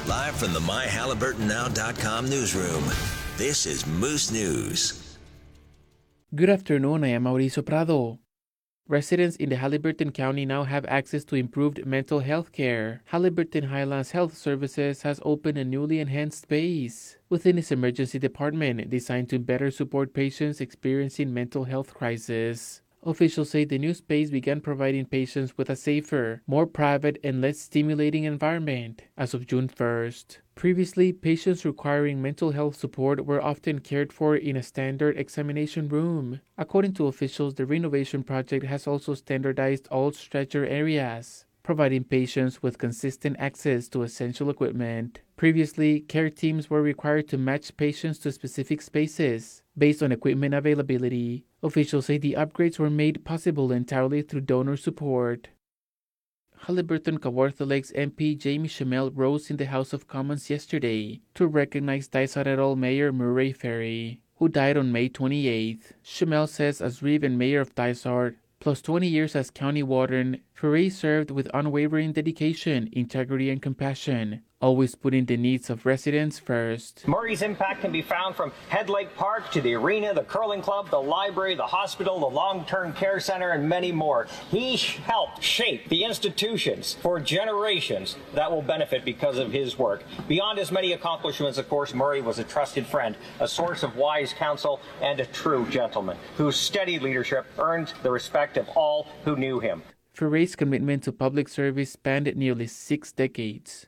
Live from the MyHalliburtonNow.com newsroom, this is Moose News. Good afternoon, I am Mauricio Prado. Residents in the Haliburton County now have access to improved mental health care. Haliburton Highlands Health Services has opened a newly enhanced space within its emergency department designed to better support patients experiencing mental health crisis. Officials say the new space began providing patients with a safer, more private, and less stimulating environment as of June 1st. Previously, patients requiring mental health support were often cared for in a standard examination room. According to officials, the renovation project has also standardized all stretcher areas, providing patients with consistent access to essential equipment. Previously, care teams were required to match patients to specific spaces based on equipment availability. Officials say the upgrades were made possible entirely through donor support. Haliburton-Kawartha Lakes MP Jamie Schimmel rose in the House of Commons yesterday to recognize Dysart Mayor Murray Ferry, who died on May 28th. Schimmel says as Reeve and Mayor of Dysart, plus 20 years as County Warden, Ferry served with unwavering dedication, integrity, and compassion, always putting the needs of residents first. Murray's impact can be found from Head Lake Park to the arena, the curling club, the library, the hospital, the long-term care center, and many more. He helped shape the institutions for generations that will benefit because of his work. Beyond his many accomplishments, of course, Murray was a trusted friend, a source of wise counsel, and a true gentleman whose steady leadership earned the respect of all who knew him. Ferry's commitment to public service spanned nearly 6 decades.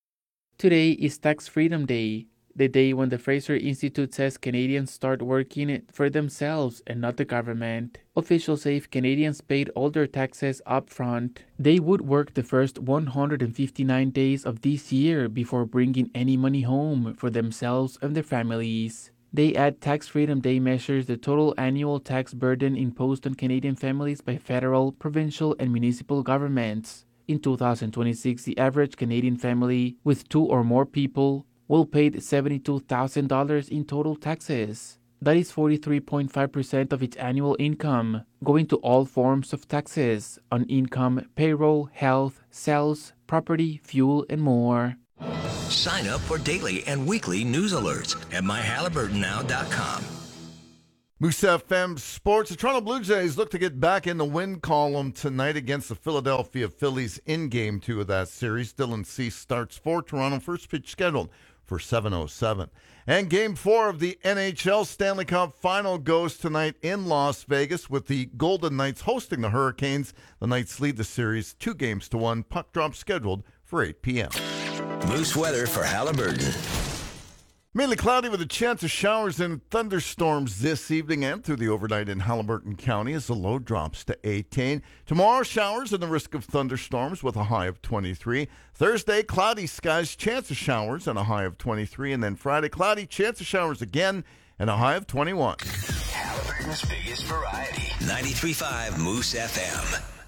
Today is Tax Freedom Day, the day when the Fraser Institute says Canadians start working for themselves and not the government. Officials say if Canadians paid all their taxes up front, they would work the first 159 days of this year before bringing any money home for themselves and their families. They add Tax Freedom Day measures the total annual tax burden imposed on Canadian families by federal, provincial, and municipal governments. In 2026, the average Canadian family with 2 or more people will pay $72,000 in total taxes. That is 43.5% of its annual income, going to all forms of taxes on income, payroll, health, sales, property, fuel, and more. Sign up for daily and weekly news alerts at MyHalliburtonNow.com. Moose FM Sports. The Toronto Blue Jays look to get back in the win column tonight against the Philadelphia Phillies in Game 2 of that series. Dylan Cease starts for Toronto. First pitch scheduled for 7:07. And Game 4 of the NHL Stanley Cup Final goes tonight in Las Vegas with the Golden Knights hosting the Hurricanes. The Knights lead the series 2-1. Puck drop scheduled for 8 p.m. Moose weather for Haliburton. Mainly cloudy with a chance of showers and thunderstorms this evening and through the overnight in Haliburton County as the low drops to 18. Tomorrow, showers and the risk of thunderstorms with a high of 23. Thursday, cloudy skies, chance of showers and a high of 23. And then Friday, cloudy, chance of showers again and a high of 21. Haliburton's biggest variety. 93.5 Moose FM.